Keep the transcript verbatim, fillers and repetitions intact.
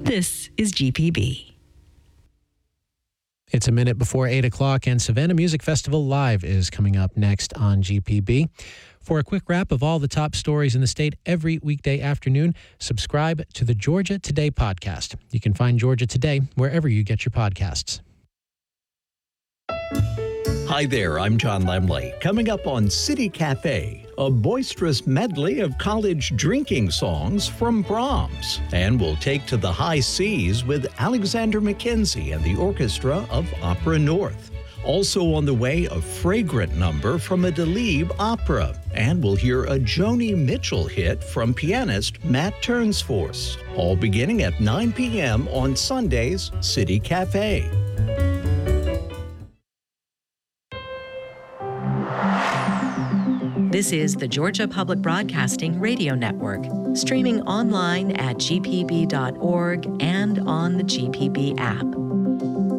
This is G P B. It's a minute before eight o'clock, and Savannah Music Festival Live is coming up next on G P B. For a quick wrap of all the top stories in the state every weekday afternoon, subscribe to the Georgia Today podcast. You can find Georgia Today wherever you get your podcasts. Hi there, I'm John Lemley. Coming up on City Cafe, a boisterous medley of college drinking songs from Brahms. And we'll take to the high seas with Alexander McKenzie and the orchestra of Opera North. Also on the way, a fragrant number from a Delibes opera. And we'll hear a Joni Mitchell hit from pianist Matt Turnsforce. All beginning at nine p.m. on Sunday's City Cafe. This is the Georgia Public Broadcasting Radio Network, streaming online at g p b dot org and on the G P B app.